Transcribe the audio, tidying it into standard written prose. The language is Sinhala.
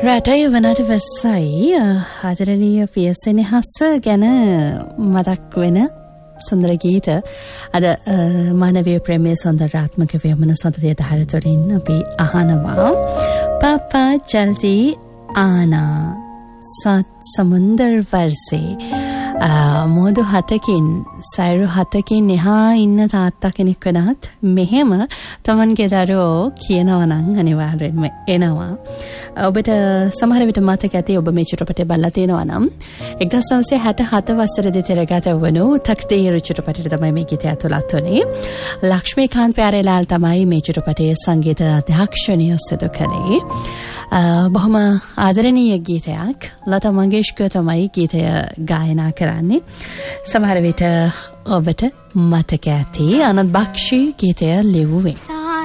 රටේ වනට වෙස්සයි ආදරණීය පියසෙනෙහස ගැන මතක් වෙන සුන්දර ගීත අද මානවීය ප්‍රේමයේ සෞන්දර්යාත්මක වේමන සතතිය ධාරතුලින් අපි අහනවා පාපා ජල්දී ආනා සත් සමුන්දර් වර්සේ මෝදු හතකින් සයිරු හතකින් එහා ඉන්න තාත්තා කෙනෙක් වෙනත් මෙහෙම තමන්ගේ දරුවෝ කියනවා නම් අනිවාර්යෙන්ම එනවා. ඔබට සමහර විට මතක ඇති ඔබ මේ චිත්‍රපටය බලලා තියෙනවා නම් 1967 වසරේදී තිරගත වුණු තක්දීර් චිත්‍රපටයට තමයි මේ ගීතය ඇතුළත් වුණේ. ලක්ෂ්මීකාන්ත් ප්‍යාරේලාල් තමයි මේ චිත්‍රපටයේ සංගීත අධ්‍යක්ෂණය සිදු කළේ. බොහොම ආදරණීය ගීතයක්. ලතා මංගেশකර් තමයි ගීතය ගායනා කරන්නේ. සමහර විට ඔබට මතක ඇති අනන්ත බක්ෂි ගීතය ලිව්වේ.